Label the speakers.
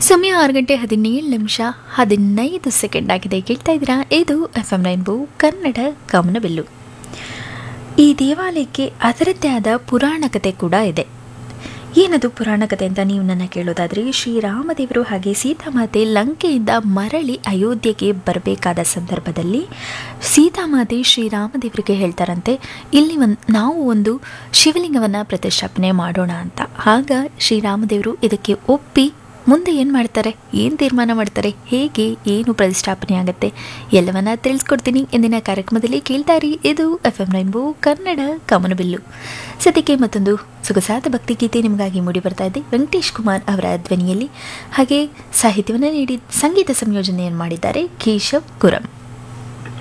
Speaker 1: ಸಮಯ 6 ಗಂಟೆ 17 ನಿಮಿಷ 15 ಸೆಕೆಂಡ್ ಆಗಿದೆ. ಕೇಳ್ತಾ ಇದ್ದೀರಾ, ಇದು FM ರೈನ್ಬೋ ಕನ್ನಡ ಕಾಮನಬಿಲ್ಲು. ಈ ದೇವಾಲಯಕ್ಕೆ ಅದರದ್ದೇ ಆದ ಪುರಾಣ ಕತೆ ಕೂಡ ಇದೆ. ಏನದು ಪುರಾಣ ಕತೆ ಅಂತ ನೀವು ನನ್ನ ಕೇಳೋದಾದರೆ, ಶ್ರೀರಾಮದೇವರು ಹಾಗೆ ಸೀತಾಮಾತೆ ಲಂಕೆಯಿಂದ ಮರಳಿ ಅಯೋಧ್ಯೆಗೆ ಬರಬೇಕಾದ ಸಂದರ್ಭದಲ್ಲಿ ಸೀತಾಮಾತೆ ಶ್ರೀರಾಮದೇವರಿಗೆ ಹೇಳ್ತಾರಂತೆ, ಇಲ್ಲಿ ನಾವು ಒಂದು ಶಿವಲಿಂಗವನ್ನು ಪ್ರತಿಷ್ಠಾಪನೆ ಮಾಡೋಣ ಅಂತ. ಆಗ ಶ್ರೀರಾಮದೇವರು ಇದಕ್ಕೆ ಒಪ್ಪಿ ಮುಂದೆ ಏನು ಮಾಡ್ತಾರೆ, ಏನು ತೀರ್ಮಾನ ಮಾಡ್ತಾರೆ, ಹೇಗೆ ಏನು ಪ್ರತಿಷ್ಠಾಪನೆ ಆಗುತ್ತೆ ಎಲ್ಲವನ್ನ ತಿಳಿಸ್ಕೊಡ್ತೀನಿ ಇಂದಿನ ಕಾರ್ಯಕ್ರಮದಲ್ಲಿ. ಕೇಳ್ತಾ ಇರಿ, ಇದು FM ರೈನ್ಬೋ ಕನ್ನಡ ಕಾಮನಬಿಲ್ಲು. ಸದ್ಯಕ್ಕೆ ಮತ್ತೊಂದು ಸೊಗಸಾದ ಭಕ್ತಿಗೀತೆ ನಿಮಗಾಗಿ ಮೂಡಿ ಬರ್ತಾ ಇದೆ, ವೆಂಕಟೇಶ್ ಕುಮಾರ್ ಅವರ ಧ್ವನಿಯಲ್ಲಿ. ಹಾಗೆ ಸಾಹಿತ್ಯವನ್ನು ನೀಡಿ ಸಂಗೀತ ಸಂಯೋಜನೆಯನ್ನು ಮಾಡಿದ್ದಾರೆ ಕೇಶವ್ ಕುರಂ.